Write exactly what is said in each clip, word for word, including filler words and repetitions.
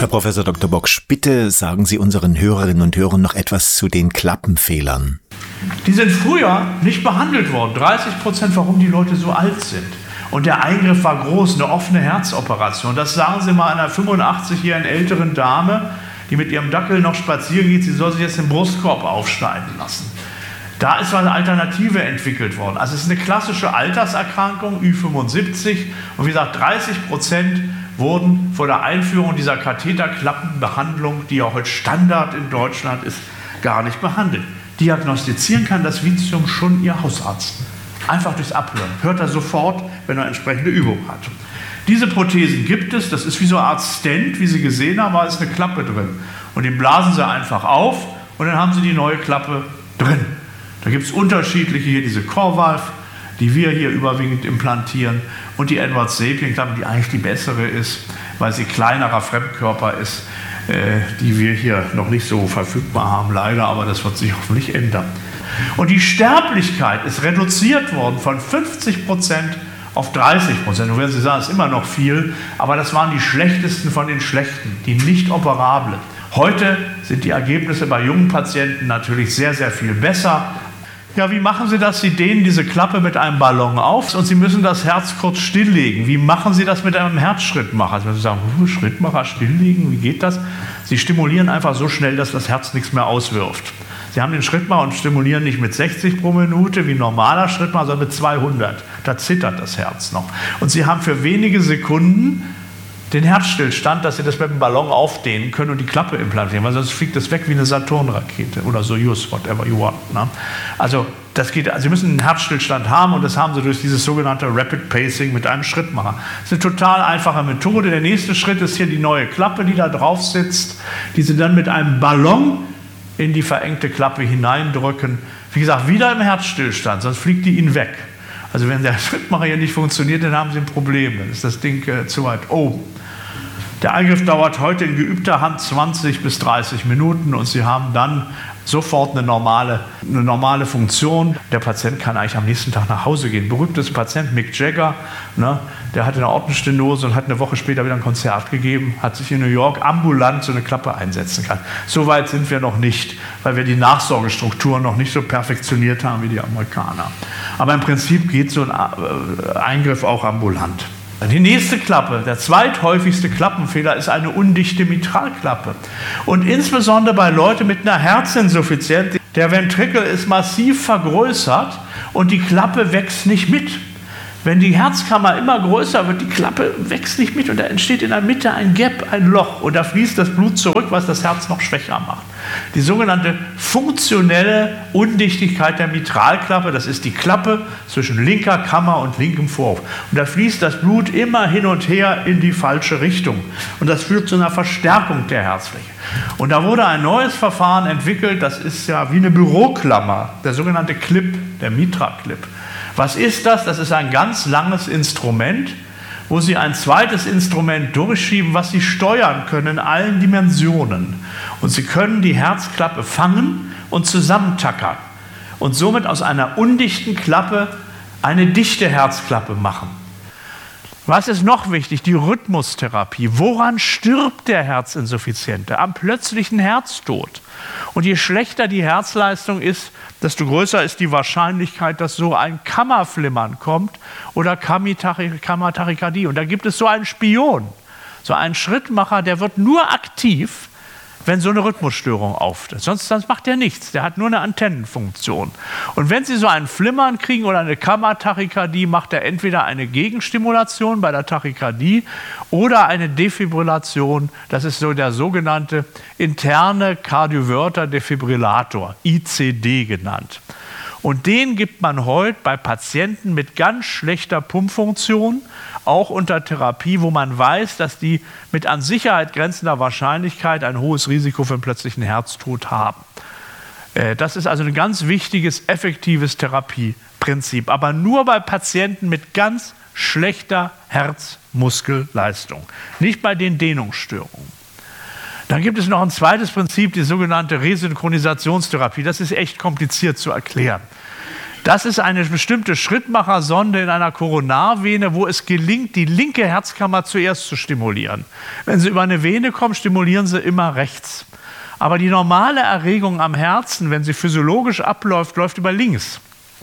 Herr Professor Doktor Boksch, bitte sagen Sie unseren Hörerinnen und Hörern noch etwas zu den Klappenfehlern. Die sind früher nicht behandelt worden, dreißig Prozent, warum die Leute so alt sind. Und der Eingriff war groß, eine offene Herzoperation. Das sagen Sie mal einer fünfundachtzig-jährigen älteren Dame, die mit ihrem Dackel noch spazieren geht, sie soll sich jetzt den Brustkorb aufschneiden lassen. Da ist eine Alternative entwickelt worden. Also es ist eine klassische Alterserkrankung, Ü fünfundsiebzig. Und wie gesagt, dreißig Prozent wurden vor der Einführung dieser Katheterklappenbehandlung, die ja heute Standard in Deutschland ist, gar nicht behandelt. Diagnostizieren kann das Vitium schon Ihr Hausarzt. Einfach durchs Abhören. Hört er sofort, wenn er entsprechende Übung hat. Diese Prothesen gibt es. Das ist wie so eine Art Stent, wie Sie gesehen haben, da ist eine Klappe drin. Und den blasen Sie einfach auf und dann haben Sie die neue Klappe drin. Da gibt es unterschiedliche, hier diese Corvalve, die wir hier überwiegend implantieren, und die Edwards Sapien-Klappe, die eigentlich die bessere ist, weil sie kleinerer Fremdkörper ist, äh, die wir hier noch nicht so verfügbar haben, leider, aber das wird sich hoffentlich ändern. Und die Sterblichkeit ist reduziert worden von fünfzig Prozent auf dreißig Prozent. Nun werden Sie sagen, das ist immer noch viel, aber das waren die schlechtesten von den schlechten, die nicht operablen. Heute sind die Ergebnisse bei jungen Patienten natürlich sehr, sehr viel besser. Ja, wie machen Sie das? Sie dehnen diese Klappe mit einem Ballon auf und Sie müssen das Herz kurz stilllegen. Wie machen Sie das mit einem Herzschrittmacher? Sie sagen, Schrittmacher stilllegen, wie geht das? Sie stimulieren einfach so schnell, dass das Herz nichts mehr auswirft. Sie haben den Schrittmacher und stimulieren nicht mit sechzig pro Minute wie ein normaler Schrittmacher, sondern mit zweihundert. Da zittert das Herz noch. Und Sie haben für wenige Sekunden den Herzstillstand, dass Sie das mit dem Ballon aufdehnen können und die Klappe implantieren, weil sonst fliegt das weg wie eine Saturn-Rakete oder Soyuz, whatever you want. Ne? Also das geht, also Sie müssen einen Herzstillstand haben, und das haben Sie durch dieses sogenannte Rapid Pacing mit einem Schrittmacher. Das ist eine total einfache Methode. Der nächste Schritt ist hier die neue Klappe, die da drauf sitzt, die Sie dann mit einem Ballon in die verengte Klappe hineindrücken. Wie gesagt, wieder im Herzstillstand, sonst fliegt die Ihnen weg. Also wenn der Schrittmacher hier nicht funktioniert, dann haben Sie ein Problem, dann ist das Ding äh, zu weit oben. Der Eingriff dauert heute in geübter Hand zwanzig bis dreißig Minuten und Sie haben dann sofort eine normale, eine normale Funktion. Der Patient kann eigentlich am nächsten Tag nach Hause gehen. Berühmtester Patient, Mick Jagger, ne, der hatte eine Aortenstenose und hat eine Woche später wieder ein Konzert gegeben, hat sich in New York ambulant so eine Klappe einsetzen können. So weit sind wir noch nicht, weil wir die Nachsorgestrukturen noch nicht so perfektioniert haben wie die Amerikaner. Aber im Prinzip geht so ein Eingriff auch ambulant. Die nächste Klappe, der zweithäufigste Klappenfehler, ist eine undichte Mitralklappe. Und insbesondere bei Leuten mit einer Herzinsuffizienz, der Ventrikel ist massiv vergrößert und die Klappe wächst nicht mit. Wenn die Herzkammer immer größer wird, die Klappe wächst nicht mit und da entsteht in der Mitte ein Gap, ein Loch, und da fließt das Blut zurück, was das Herz noch schwächer macht. Die sogenannte funktionelle Undichtigkeit der Mitralklappe, das ist die Klappe zwischen linker Kammer und linkem Vorhof. Und da fließt das Blut immer hin und her in die falsche Richtung. Und das führt zu einer Verstärkung der Herzfläche. Und da wurde ein neues Verfahren entwickelt, das ist ja wie eine Büroklammer, der sogenannte Clip, der Mitra-Clip. Was ist das? Das ist ein ganz langes Instrument, wo Sie ein zweites Instrument durchschieben, was Sie steuern können in allen Dimensionen. Und Sie können die Herzklappe fangen und zusammentackern und somit aus einer undichten Klappe eine dichte Herzklappe machen. Was ist noch wichtig? Die Rhythmustherapie. Woran stirbt der Herzinsuffiziente? Am plötzlichen Herztod. Und je schlechter die Herzleistung ist, desto größer ist die Wahrscheinlichkeit, dass so ein Kammerflimmern kommt oder Kammertachykardie. Und da gibt es so einen Spion, so einen Schrittmacher, der wird nur aktiv, wenn so eine Rhythmusstörung auftritt. Sonst, sonst macht er nichts, der hat nur eine Antennenfunktion. Und wenn Sie so ein Flimmern kriegen oder eine Kammertachykardie, macht er entweder eine Gegenstimulation bei der Tachykardie oder eine Defibrillation, das ist so der sogenannte interne Cardioverter Defibrillator, I C D genannt. Und den gibt man heute bei Patienten mit ganz schlechter Pumpfunktion, auch unter Therapie, wo man weiß, dass die mit an Sicherheit grenzender Wahrscheinlichkeit ein hohes Risiko für einen plötzlichen Herztod haben. Das ist also ein ganz wichtiges, effektives Therapieprinzip, aber nur bei Patienten mit ganz schlechter Herzmuskelleistung, nicht bei den Dehnungsstörungen. Dann gibt es noch ein zweites Prinzip, die sogenannte Resynchronisationstherapie. Das ist echt kompliziert zu erklären. Das ist eine bestimmte Schrittmachersonde in einer Koronarvene, wo es gelingt, die linke Herzkammer zuerst zu stimulieren. Wenn Sie über eine Vene kommen, stimulieren Sie immer rechts. Aber die normale Erregung am Herzen, wenn sie physiologisch abläuft, läuft über links.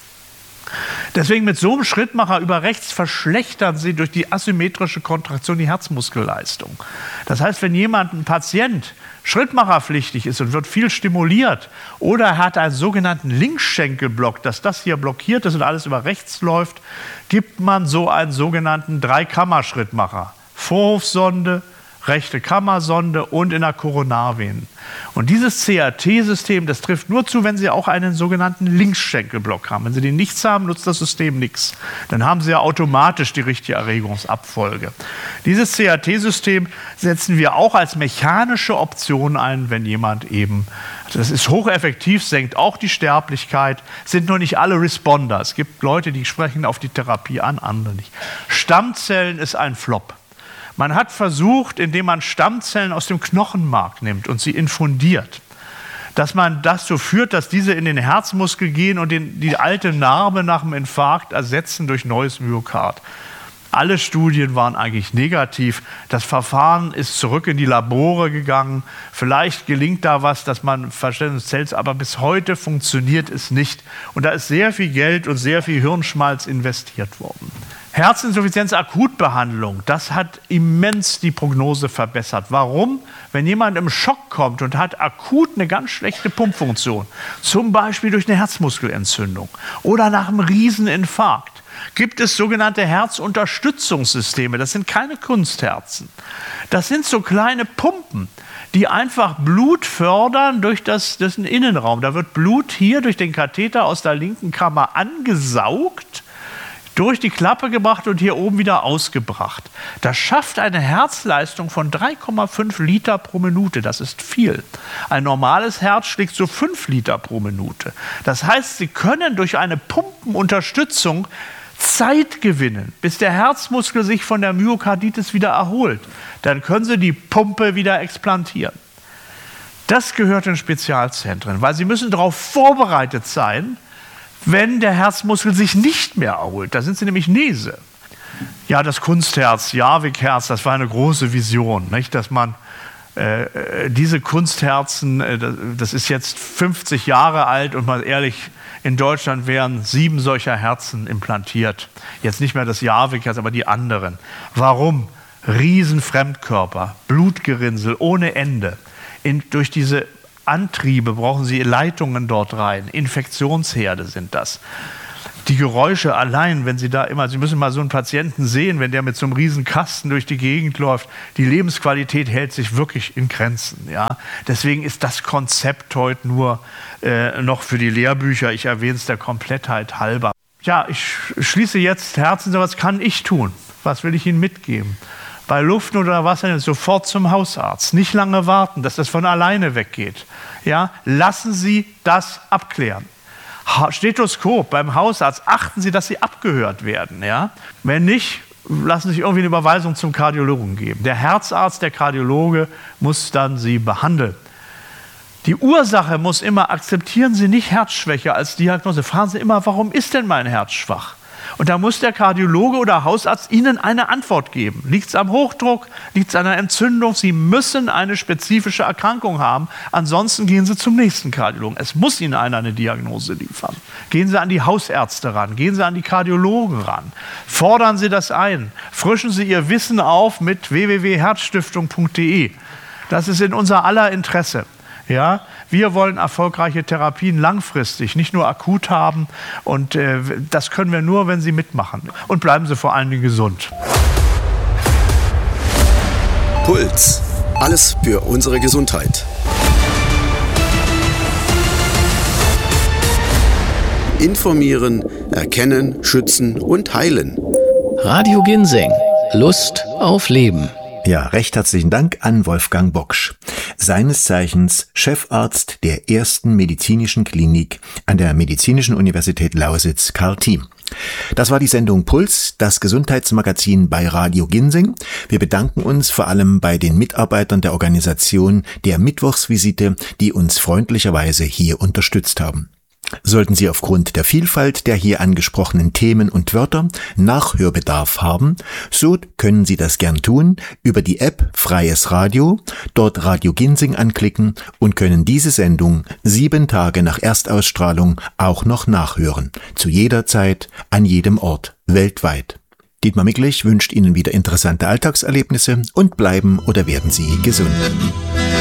Deswegen mit so einem Schrittmacher über rechts verschlechtern Sie durch die asymmetrische Kontraktion die Herzmuskelleistung. Das heißt, wenn jemand, ein Patient, schrittmacherpflichtig ist und wird viel stimuliert oder er hat einen sogenannten Linksschenkelblock, dass das hier blockiert ist und alles über rechts läuft, gibt man so einen sogenannten Dreikammer-Schrittmacher. Vorhofsonde, rechte Kammersonde und in der Koronarvenen. Und dieses C R T-System, das trifft nur zu, wenn Sie auch einen sogenannten Linksschenkelblock haben. Wenn Sie den nichts haben, nutzt das System nichts. Dann haben Sie ja automatisch die richtige Erregungsabfolge. Dieses C R T-System setzen wir auch als mechanische Option ein, wenn jemand eben, das ist hocheffektiv, senkt auch die Sterblichkeit, sind nur nicht alle Responder. Es gibt Leute, die sprechen auf die Therapie an, andere nicht. Stammzellen ist ein Flop. Man hat versucht, indem man Stammzellen aus dem Knochenmark nimmt und sie infundiert, dass man das so führt, dass diese in den Herzmuskel gehen und den, die alte Narbe nach dem Infarkt ersetzen durch neues Myokard. Alle Studien waren eigentlich negativ. Das Verfahren ist zurück in die Labore gegangen. Vielleicht gelingt da was, dass man Verständnis zählt, aber bis heute funktioniert es nicht. Und da ist sehr viel Geld und sehr viel Hirnschmalz investiert worden. Herzinsuffizienz-Akutbehandlung, das hat immens die Prognose verbessert. Warum? Wenn jemand im Schock kommt und hat akut eine ganz schlechte Pumpfunktion, zum Beispiel durch eine Herzmuskelentzündung oder nach einem Rieseninfarkt, gibt es sogenannte Herzunterstützungssysteme. Das sind keine Kunstherzen. Das sind so kleine Pumpen, die einfach Blut fördern durch das, das ist ein Innenraum. Da wird Blut hier durch den Katheter aus der linken Kammer angesaugt, durch die Klappe gebracht und hier oben wieder ausgebracht. Das schafft eine Herzleistung von drei Komma fünf Liter pro Minute. Das ist viel. Ein normales Herz schlägt so fünf Liter pro Minute. Das heißt, Sie können durch eine Pumpenunterstützung Zeit gewinnen, bis der Herzmuskel sich von der Myokarditis wieder erholt. Dann können Sie die Pumpe wieder explantieren. Das gehört in Spezialzentren, weil Sie müssen darauf vorbereitet sein, wenn der Herzmuskel sich nicht mehr erholt. Da sind Sie nämlich Nese. Ja, das Kunstherz, Jarvik-Herz, das war eine große Vision, nicht? Dass man äh, diese Kunstherzen, äh, das ist jetzt fünfzig Jahre alt und mal ehrlich, in Deutschland wären sieben solcher Herzen implantiert. Jetzt nicht mehr das Jarvik-Herz, aber die anderen. Warum? Riesenfremdkörper, Blutgerinnsel ohne Ende. In, durch diese Antriebe brauchen Sie Leitungen dort rein. Infektionsherde sind das. Die Geräusche allein, wenn Sie da immer, Sie müssen mal so einen Patienten sehen, wenn der mit so einem riesen Kasten durch die Gegend läuft, die Lebensqualität hält sich wirklich in Grenzen. Ja? Deswegen ist das Konzept heute nur äh, noch für die Lehrbücher, ich erwähne es der Komplettheit halber. Ja, ich schließe jetzt Herzen, was kann ich tun? Was will ich Ihnen mitgeben? Bei Luft oder Wasser sofort zum Hausarzt. Nicht lange warten, dass das von alleine weggeht. Ja, lassen Sie das abklären. Stethoskop beim Hausarzt, achten Sie, dass Sie abgehört werden. Ja? Wenn nicht, lassen Sie sich irgendwie eine Überweisung zum Kardiologen geben. Der Herzarzt, der Kardiologe muss dann Sie behandeln. Die Ursache muss immer, akzeptieren Sie nicht Herzschwäche als Diagnose. Fragen Sie immer, warum ist denn mein Herz schwach? Und da muss der Kardiologe oder Hausarzt Ihnen eine Antwort geben. Liegt es am Hochdruck? Liegt es an einer Entzündung? Sie müssen eine spezifische Erkrankung haben. Ansonsten gehen Sie zum nächsten Kardiologen. Es muss Ihnen einer eine Diagnose liefern. Gehen Sie an die Hausärzte ran. Gehen Sie an die Kardiologen ran. Fordern Sie das ein. Frischen Sie Ihr Wissen auf mit w w w punkt herzstiftung punkt d e. Das ist in unser aller Interesse. Ja, wir wollen erfolgreiche Therapien langfristig, nicht nur akut haben. Und äh, das können wir nur, wenn Sie mitmachen. Und bleiben Sie vor allen Dingen gesund. Puls. Alles für unsere Gesundheit. Informieren, erkennen, schützen und heilen. Radio Ginseng. Lust auf Leben. Ja, recht herzlichen Dank an Wolfgang Boksch, seines Zeichens Chefarzt der ersten medizinischen Klinik an der Medizinischen Universität Lausitz Karl Thiem. Das war die Sendung Puls, das Gesundheitsmagazin bei Radio Ginseng. Wir bedanken uns vor allem bei den Mitarbeitern der Organisation der Mittwochsvisite, die uns freundlicherweise hier unterstützt haben. Sollten Sie aufgrund der Vielfalt der hier angesprochenen Themen und Wörter Nachhörbedarf haben, so können Sie das gern tun über die App Freies Radio, dort Radio Ginsing anklicken und können diese Sendung sieben Tage nach Erstausstrahlung auch noch nachhören. Zu jeder Zeit, an jedem Ort, weltweit. Dietmar Micklich wünscht Ihnen wieder interessante Alltagserlebnisse und bleiben oder werden Sie gesund.